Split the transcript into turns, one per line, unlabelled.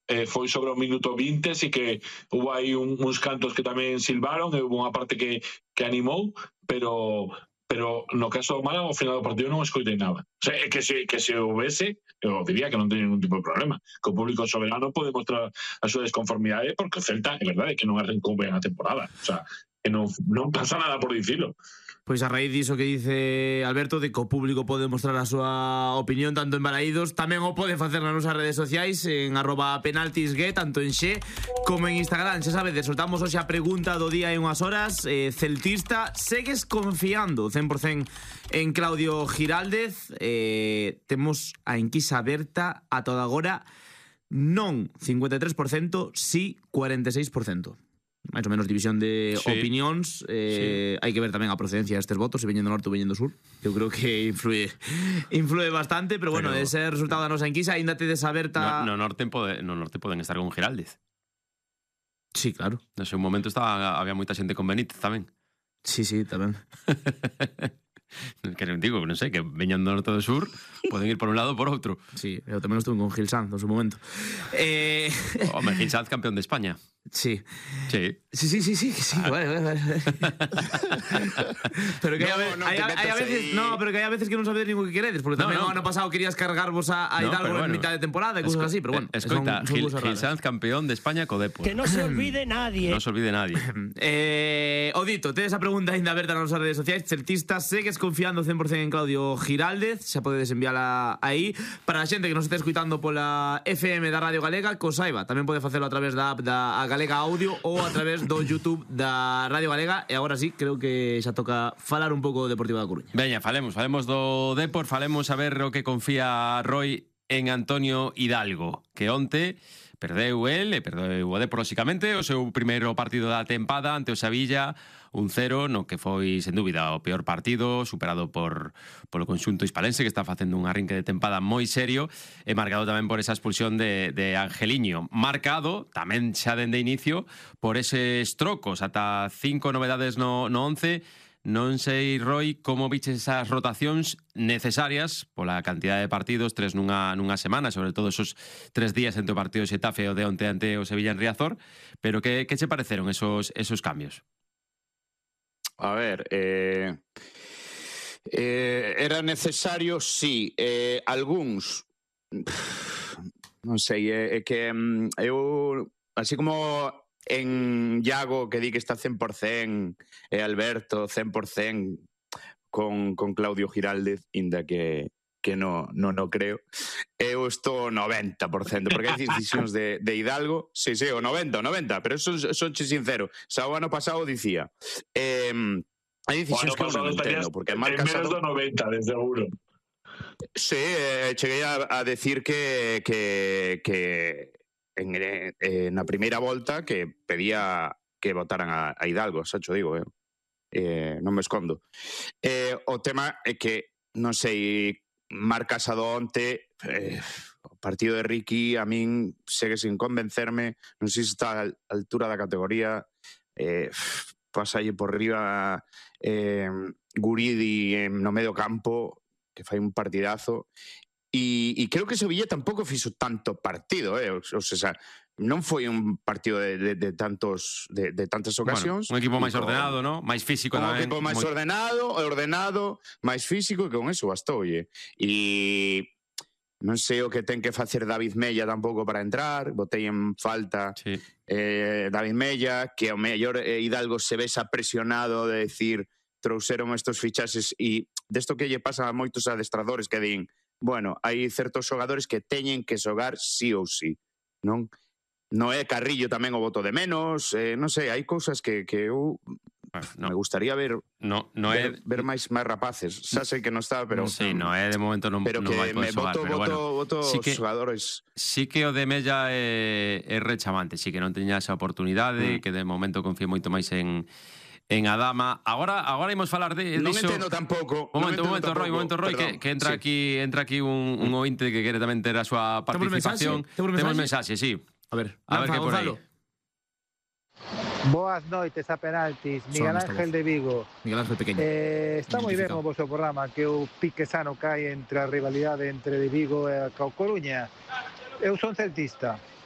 foi sobre o minuto 20, así que hubo aí uns cantos que tamén silbaron, e hubo unha parte que animou, pero no caso do Málaga, ao final do partido non escoitei nada. O sea, que se houvese, eu diría que non teña ningún tipo de problema, que o público soberano pode mostrar a súa desconformidade, porque o Celta, é verdade, que non arrancou ben a temporada. O sea, que non pasa nada por dicilo.
Pois a raíz diso que dice Alberto, de que o público pode mostrar a súa opinión tanto en Balaídos, tamén o pode facer nas nosas redes sociais en @penaltisgue, tanto en Xe como en Instagram. Xa sabedes, soltamos hoxe a pregunta do día en unhas horas. Celtista, segues confiando 100% en Claudio Giraldez? Temos a enquisa aberta a toda agora. Non 53%, sí 46%. máis ou menos división de opinións. Hai que ver tamén a procedencia destes votos, se veñen do norte ou veñen do sur. Eu creo que influe bastante, pero bueno, ese resultado da nosa enquisa aínda tedes aberta.
No norte poden estar con Giraldez.
Sí, claro.
No seu momento había moita xente con Benítez tamén.
Sí, tamén.
Que non digo, non sei, que veñan do norte ou do sur, poden ir por un lado ou por outro.
Sí, eu tamén estuve con Gil Sanz no seu momento.
Home, Gil Sanz campeón de España.
Sí.
Sí.
Vale. Pero que hai a veces que non sabedes nin o que queredes, porque tamén o ano pasado querías cargarvos a Hidalgo en mitad de temporada e cosas así, pero bueno.
Escoita, Gil Sanz campeón de España co Depor.
Que non se olvide nadie.
Non se olvide nadie.
O dito, tedes a pregunta ainda aberta nas nosas redes sociais. Celtistas, segues confiando 100% en Claudio Giraldez? Xa podedes enviala aí. Para a xente que nos este escuitando pola FM da Radio Galega, que o saiba, tamén pode facelo a través da app da Galega Audio ou a través do YouTube da Radio Galega. E agora sí, creo que xa toca falar un pouco do Deportivo da Coruña.
Veña, falemos do Depor, falemos a ver o que confía Roy en Antonio Hidalgo, que onte perdeu o Depor, lóxicamente, o seu primeiro partido da tempada ante o Sevilla, 1-0, no que foi, sen dúbida, o peor partido, superado polo conxunto hispalense, que está facendo un arrinque de tempada moi serio, e marcado tamén por esa expulsión de Angeliño. Marcado, tamén xa dende inicio, por eses trocos, ata 5 novedades no 11. Non sei, Roy, como viches esas rotacións necesarias pola cantidad de partidos, 3 nunha semana, sobre todo esos 3 días entre o partido de Xetafe e o de onte ante o Sevilla en Riazor, pero que che pareceron esos cambios?
A ver, era necesario, sí. Algúns, non sei, é que eu, así como en Iago, que di que está 100%, e Alberto 100% con Claudio Giraldez, inda que non creo, eu estou 90%, porque hai decisións de Hidalgo, sí, o 90, pero son sincero, xa o ano pasado dicía, hai decisións que non entendo, porque marca
menos do 90, de seguro.
Sí, cheguei a decir que na primeira volta que pedía que votaran a Hidalgo, xa cho digo, non me escondo. O tema é que, non sei, Marc Casado onte, o partido de Riqui a min segue sin convencerme, non sei se está a altura da categoría, pasalle por riba Guridi no medio campo, que fai un partidazo. E creo que Sevilla tampouco fixo tanto partido, o sea, non foi un partido de tantas ocasións.
Bueno, un equipo máis ordenado, ¿no? Máis físico tamén.
Un equipo máis ordenado, máis físico, e con eso bastoulle. E non sei o que ten que facer David Mella tampouco para entrar, botei en falta David Mella, que ao mellor Hidalgo se vesa presionado de decir, trouxeron estos fichaxes, e desto que lle pasa a moitos adestradores que din, bueno, hai certos xogadores que teñen que xogar sí ou sí, non? Noé Carrillo tamén o voto de menos, non sei, hai cousas que eu me gustaría ver máis rapaces. Xa sei que non está, pero
sí, Noé de momento non vai poder xogar, pero bueno,
voto xogadores.
Sí que o de Mella é rechamante, sí que non teña esa oportunidade, que de momento confío moito máis en Adama. Agora imos falar de
non entendo tampouco.
Un momento, Roy, que entra aquí un ointe que quere tamén ter a súa participación. Temos mensaxe, sí.
A ver
que por aí.
Boas noites a penaltis, Miguel Ángel de Vigo.
Miguel Ángel pequeño.
Está moi ben o vosso programa, que o pique sano cae entre a rivalidade entre de Vigo e a Coruña. Eu son celtista.